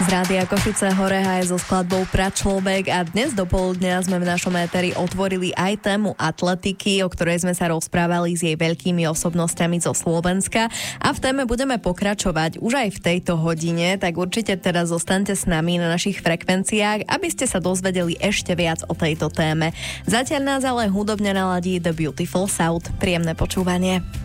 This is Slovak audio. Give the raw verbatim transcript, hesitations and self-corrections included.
Z Rádia Košice Hore aj so skladbou Pračlovek a dnes do poludnia sme v našom éteri otvorili aj tému atletiky, o ktorej sme sa rozprávali s jej veľkými osobnostiami zo Slovenska a v téme budeme pokračovať už aj v tejto hodine, tak určite teraz zostaňte s nami na našich frekvenciách, aby ste sa dozvedeli ešte viac o tejto téme. Zatiaľ nás ale hudobne naladí The Beautiful South. Príjemné počúvanie.